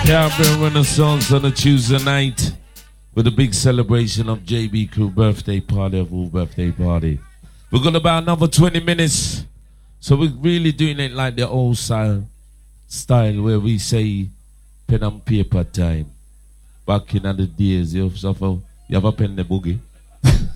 Caribbean Renaissance on a Tuesday night with a big celebration of JB Crew birthday party, of all birthday party. We've got about another 20 minutes, so we're really doing it like the old style where we say pen and paper time. Back in the days, you have a pen the boogie.